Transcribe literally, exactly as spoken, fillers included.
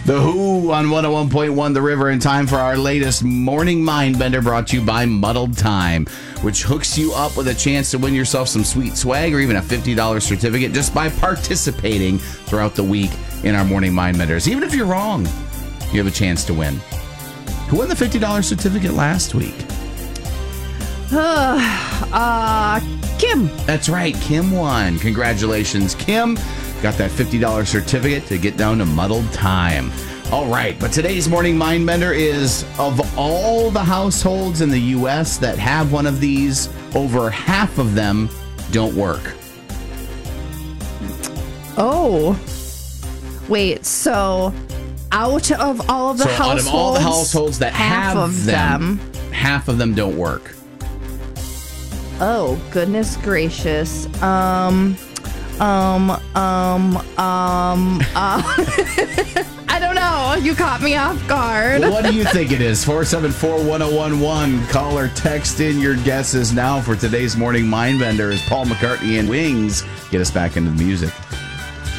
The Who on one oh one point one The River, in time for our latest Morning Mindbender, brought to you by Muddled Time, which hooks you up with a chance to win yourself some sweet swag or even a fifty dollars certificate just by participating throughout the week in our Morning Mindbenders. Even if you're wrong, you have a chance to win. Who won the fifty dollars certificate last week? Uh, uh, Kim. That's right. Kim won. Congratulations, Kim. Got that fifty dollars certificate to get down to Muddled Time. All right, but today's Morning Mindbender is, of all the households in the U S that have one of these, over half of them don't work. Oh. Wait, so out of all of the so households, out of all the households that half have of them, them, half of them don't work. Oh, goodness gracious. Um, um, um, um, uh, I don't know. You caught me off guard. Well, what do you think it is? four seven four, one oh one one. Call or text in your guesses now for today's Morning Mindbender as Paul McCartney and Wings get us back into the music.